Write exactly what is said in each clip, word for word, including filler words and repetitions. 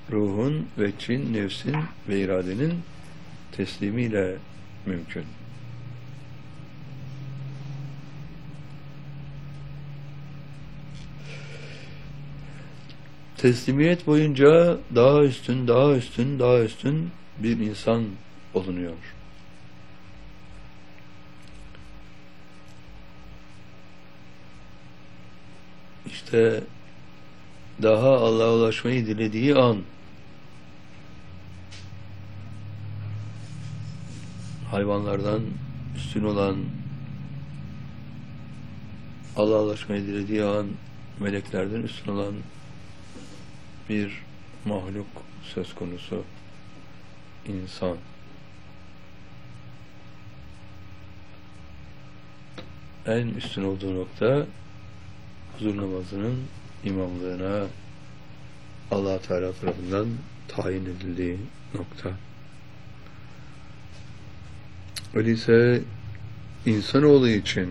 ruhun, veçin, nefsin ve iradenin teslimiyle mümkün. Teslimiyet boyunca daha üstün, daha üstün, daha üstün bir insan olunuyor. İşte daha Allah'a ulaşmayı dilediği an hayvanlardan üstün olan, Allah'a ulaşmayı dilediği an meleklerden üstün olan bir mahluk söz konusu, insan. En üstün olduğu nokta huzur namazının imamlığına Allah Teala tarafından tayin edildiği nokta. Öyleyse insanoğlu için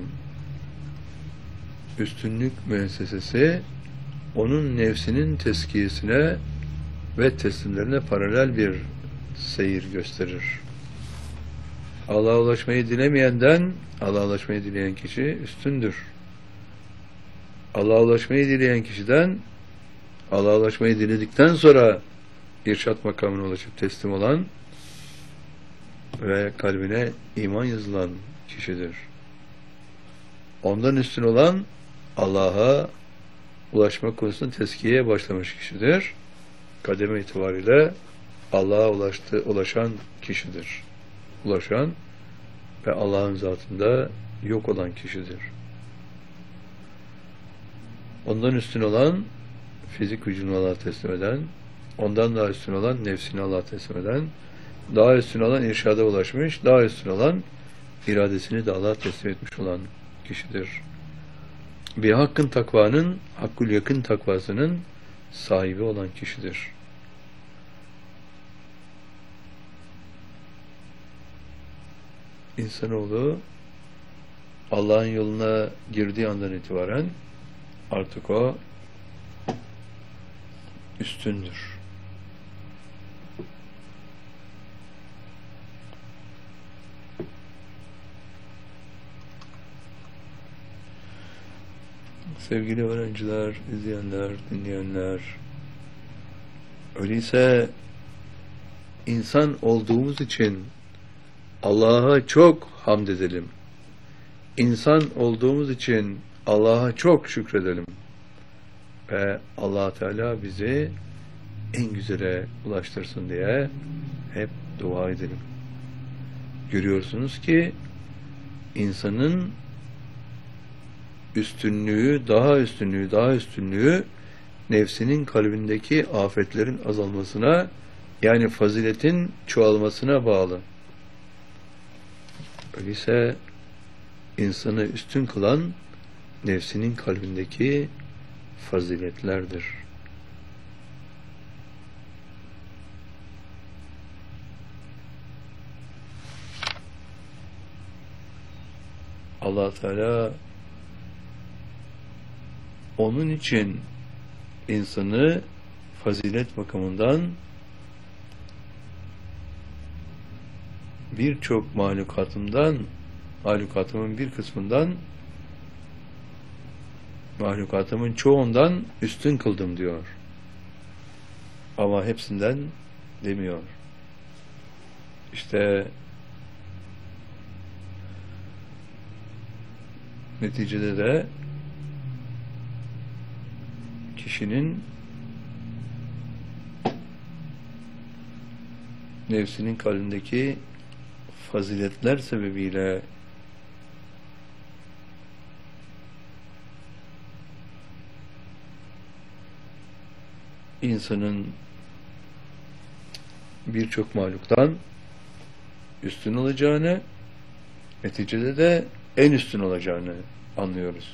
üstünlük müessesesi onun nefsinin tezkiyesine ve teslimlerine paralel bir seyir gösterir. Allah'a ulaşmayı dilemeyenden Allah'a ulaşmayı dileyen kişi üstündür. Allah'a ulaşmayı dileyen kişiden Allah'a ulaşmayı diledikten sonra irşat makamına ulaşıp teslim olan ve kalbine iman yazılan kişidir. Ondan üstün olan Allah'a ulaşma konusunda tezkiyeye başlamış kişidir. Kademe itibariyle Allah'a ulaştı, ulaşan kişidir. Ulaşan ve Allah'ın zatında yok olan kişidir. Ondan üstün olan fizik gücünü Allah'a teslim eden, ondan daha üstün olan nefsini Allah'a teslim eden, daha üstün olan irşada ulaşmış, daha üstün olan iradesini de Allah'a teslim etmiş olan kişidir. Bir hakkın takvanın, hakkul yakın takvasının sahibi olan kişidir. İnsanoğlu Allah'ın yoluna girdiği andan itibaren artık o üstündür. Sevgili öğrenciler, izleyenler, dinleyenler, öyleyse insan olduğumuz için Allah'a çok hamd edelim. İnsan olduğumuz için Allah'a çok şükredelim. Ve Allah Teala bizi en güzele ulaştırsın diye hep dua edelim. Görüyorsunuz ki insanın üstünlüğü, daha üstünlüğü, daha üstünlüğü nefsinin kalbindeki afetlerin azalmasına, yani faziletin çoğalmasına bağlı. Öyleyse insanı üstün kılan nefsinin kalbindeki faziletlerdir. Allah Teala onun için insanı fazilet bakımından birçok mahlukatından, mahlukatımın bir kısmından, mahlukatımın çoğundan üstün kıldım diyor. Ama hepsinden demiyor. İşte neticede de kişinin nefsinin kalbindeki faziletler sebebiyle insanın birçok mahluktan üstün olacağını, neticede de en üstün olacağını anlıyoruz.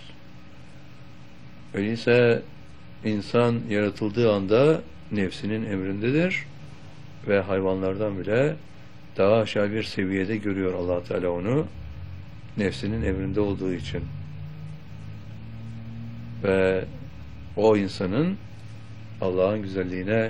Öyleyse insan yaratıldığı anda nefsinin emrindedir ve hayvanlardan bile daha aşağı bir seviyede görüyor Allah Teala onu, nefsinin emrinde olduğu için. Ve o insanın Allah'ın güzelliğine